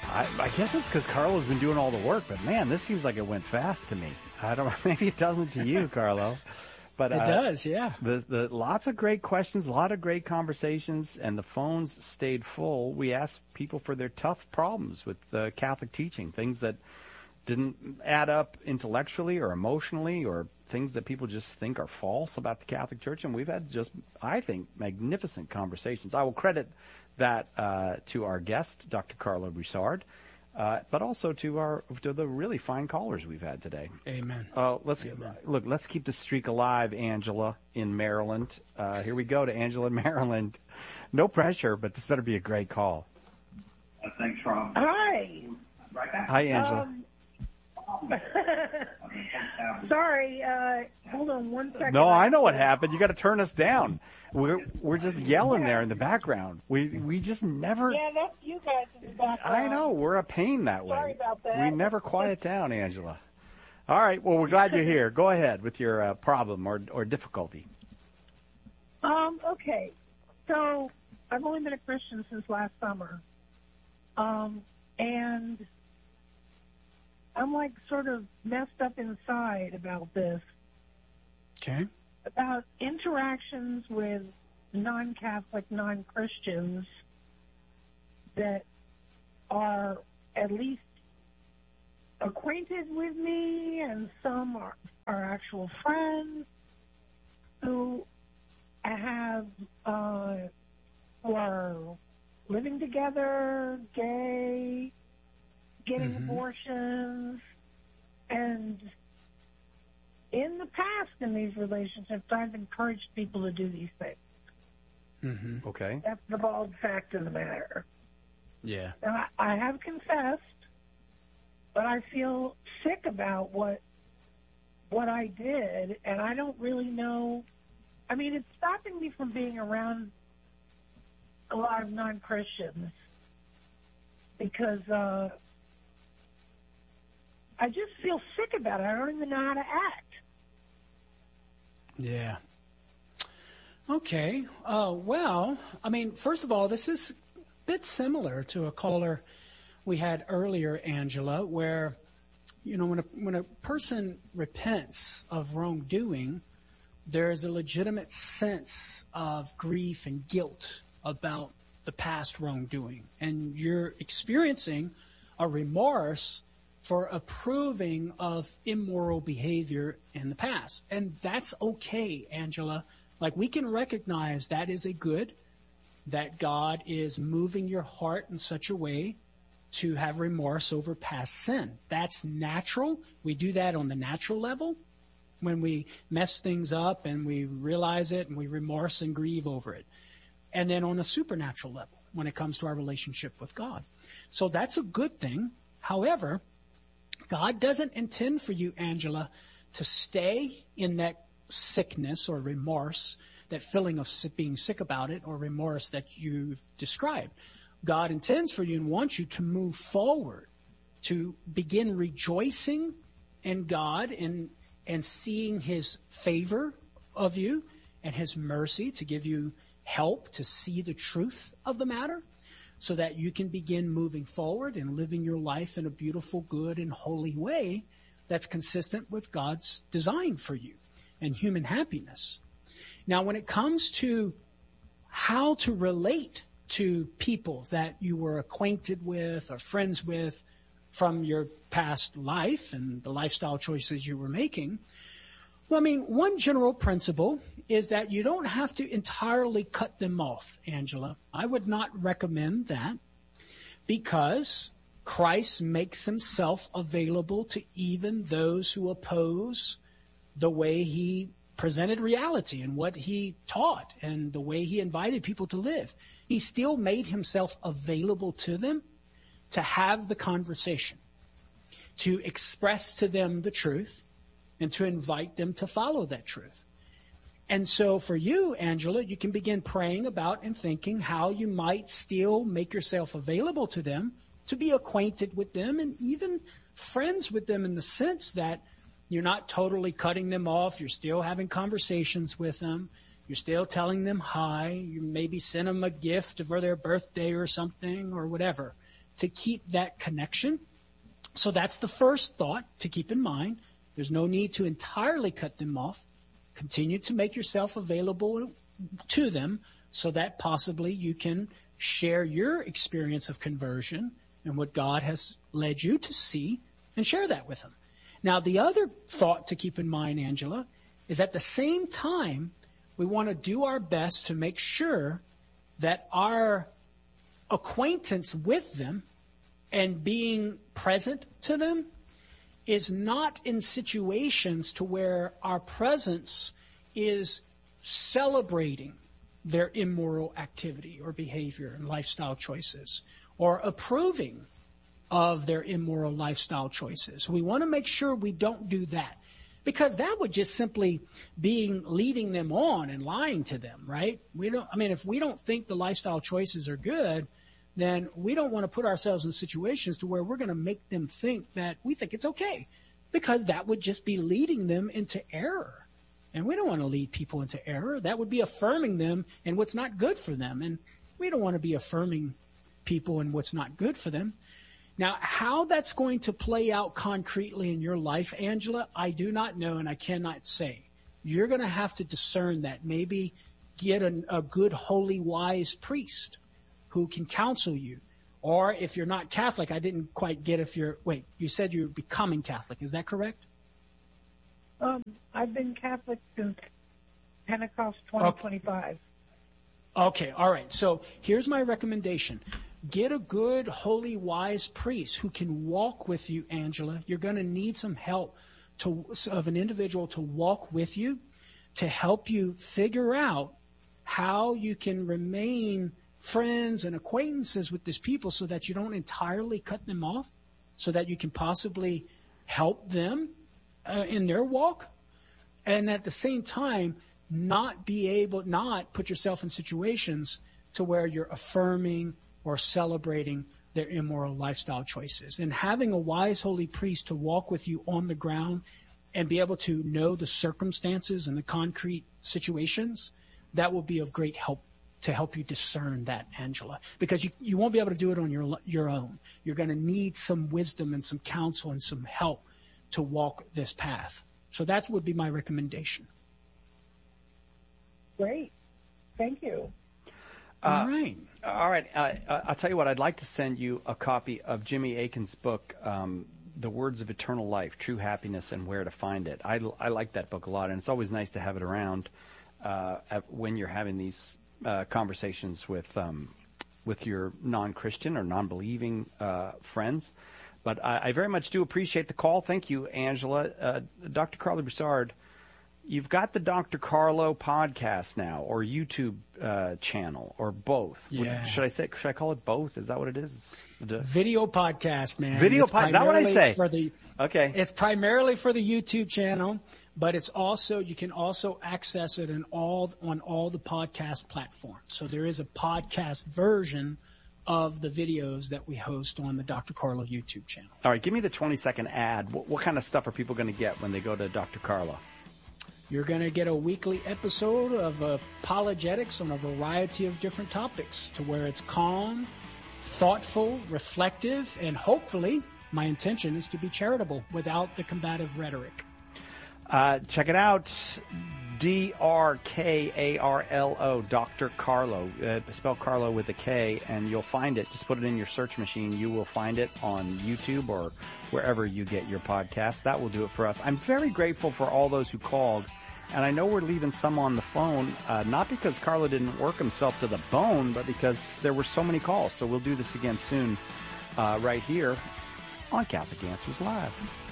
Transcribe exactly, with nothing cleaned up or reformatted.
I, I guess it's because Carlo's been doing all the work, but man, this seems like it went fast to me. I don't know, maybe it doesn't to you, Carlo. But, it uh, does, yeah. The, the lots of great questions, a lot of great conversations, and the phones stayed full. We asked people for their tough problems with uh, Catholic teaching, things that didn't add up intellectually or emotionally, or things that people just think are false about the Catholic Church. And we've had just, I think, magnificent conversations. I will credit that uh, to our guest, Doctor Carlo Broussard. Uh, but also to our to the really fine callers we've had today. Amen. Uh, let's Amen. look. Let's keep the streak alive, Angela in Maryland. Uh, here we go to Angela in Maryland. No pressure, but this better be a great call. Uh, thanks, Rob. Hi. Hi, Angela. Um, sorry. Uh, hold on one second. No, I know what happened. You got to turn us down. We're we're just yelling there in the background. We we just never. Yeah, that's you guys in the background. I know, we're a pain that way. Sorry about that. We never quiet down, Angela. All right, well, we're glad you're here. Go ahead with your uh, problem or or difficulty. Um. Okay. So I've only been a Christian since last summer, um, and I'm like sort of messed up inside about this. Okay. About interactions with non-Catholic, non-Christians that are at least acquainted with me, and some are, are actual friends who have uh, who are living together, gay, getting Mm-hmm. abortions, and in the past in these relationships, I've encouraged people to do these things. Mm-hmm. Okay. That's the bald fact of the matter. Yeah. And I, I have confessed, but I feel sick about what what I did, and I don't really know. I mean, it's stopping me from being around a lot of non-Christians because uh, I just feel sick about it. I don't even know how to act. Yeah. Okay. Uh, well, I mean, first of all, this is a bit similar to a caller we had earlier, Angela, where, you know, when a, when a person repents of wrongdoing, there is a legitimate sense of grief and guilt about the past wrongdoing. And you're experiencing a remorse for approving of immoral behavior in the past. And that's okay, Angela. Like, we can recognize that is a good, that God is moving your heart in such a way to have remorse over past sin. That's natural. We do that on the natural level when we mess things up and we realize it and we remorse and grieve over it. And then on a supernatural level when it comes to our relationship with God. So that's a good thing. However, God doesn't intend for you, Angela, to stay in that sickness or remorse, that feeling of being sick about it or remorse that you've described. God intends for you and wants you to move forward, to begin rejoicing in God and, and seeing His favor of you and His mercy to give you help to see the truth of the matter, so that you can begin moving forward and living your life in a beautiful, good, and holy way that's consistent with God's design for you and human happiness. Now, when it comes to how to relate to people that you were acquainted with or friends with from your past life and the lifestyle choices you were making, well, I mean, one general principle is that you don't have to entirely cut them off, Angela. I would not recommend that, because Christ makes Himself available to even those who oppose the way He presented reality and what He taught and the way He invited people to live. He still made Himself available to them to have the conversation, to express to them the truth, and to invite them to follow that truth. And so for you, Angela, you can begin praying about and thinking how you might still make yourself available to them, to be acquainted with them and even friends with them, in the sense that you're not totally cutting them off. You're still having conversations with them. You're still telling them hi. You maybe send them a gift for their birthday or something or whatever to keep that connection. So that's the first thought to keep in mind. There's no need to entirely cut them off. Continue to make yourself available to them so that possibly you can share your experience of conversion and what God has led you to see and share that with them. Now, the other thought to keep in mind, Angela, is at the same time, we want to do our best to make sure that our acquaintance with them and being present to them is not in situations to where our presence is celebrating their immoral activity or behavior and lifestyle choices, or approving of their immoral lifestyle choices. We want to make sure we don't do that, because that would just simply being leading them on and lying to them, right? We don't. I mean, if we don't think the lifestyle choices are good, then we don't want to put ourselves in situations to where we're going to make them think that we think it's okay, because that would just be leading them into error. And we don't want to lead people into error. That would be affirming them in what's not good for them. And we don't want to be affirming people in what's not good for them. Now, how that's going to play out concretely in your life, Angela, I do not know, and I cannot say. You're going to have to discern that. Maybe get a, a good, holy, wise priest who can counsel you. Or if you're not Catholic, I didn't quite get if you're, wait, you said you're becoming Catholic. Is that correct? Um, I've been Catholic since Pentecost twenty twenty-five. Okay, all right. So here's my recommendation. Get a good, holy, wise priest who can walk with you, Angela. You're going to need some help to, of an individual to walk with you, to help you figure out how you can remain friends and acquaintances with these people so that you don't entirely cut them off, so that you can possibly help them uh, in their walk, and at the same time not be able, not put yourself in situations to where you're affirming or celebrating their immoral lifestyle choices. And having a wise, holy priest to walk with you on the ground and be able to know the circumstances and the concrete situations, that will be of great help to help you discern that, Angela, because you, you won't be able to do it on your, your own. You're going to need some wisdom and some counsel and some help to walk this path. So that would be my recommendation. Great. Thank you. Uh, all right. All right. Uh, I'll tell you what, I'd like to send you a copy of Jimmy Akin's book, um, The Words of Eternal Life, True Happiness and Where to Find It. I, I like that book a lot, and it's always nice to have it around uh, at, when you're having these uh, conversations with um, with your non-Christian or non-believing uh, friends. But I, I very much do appreciate the call. Thank you, Angela. Uh, Doctor Carlo Broussard, you've got the Doctor Carlo podcast now, or YouTube uh, channel, or both. Yeah. Should I say? Should I call it both? Is that what it is? The Video podcast, man. Video podcast. Is that what I say? For the, okay. It's primarily for the YouTube channel, but it's also, you can also access it in all on all the podcast platforms. So there is a podcast version of the videos that we host on the Doctor Carlo YouTube channel. All right. Give me the twenty second ad. What, what kind of stuff are people going to get when they go to Doctor Carlo? You're going to get a weekly episode of apologetics on a variety of different topics, to where it's calm, thoughtful, reflective, and hopefully my intention is to be charitable without the combative rhetoric. Uh, check it out. D R K A R L O, Doctor Carlo. Uh, spell Carlo with a K, and you'll find it. Just put it in your search machine. You will find it on YouTube or wherever you get your podcasts. That will do it for us. I'm very grateful for all those who called. And I know we're leaving some on the phone, uh, not because Carlo didn't work himself to the bone, but because there were so many calls. So we'll do this again soon, uh, right here on Catholic Answers Live.